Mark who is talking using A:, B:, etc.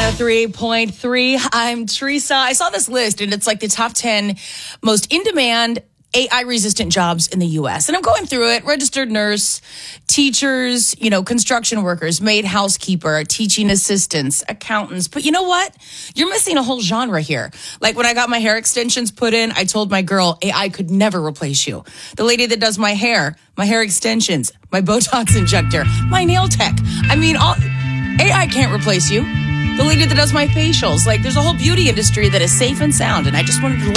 A: 103.3. I'm Teresa. I saw this list, and it's like the top 10 most in-demand AI-resistant jobs in the U.S. And I'm going through it. Registered nurse, teachers, construction workers, maid housekeeper, teaching assistants, accountants. But you know what? You're missing a whole genre here. Like when I got my hair extensions put in, I told my girl, AI could never replace you. The lady that does my hair extensions, my Botox injector, my nail tech. AI can't replace you. The lady that does my facials. Like, there's a whole beauty industry that is safe and sound, and I just wanted to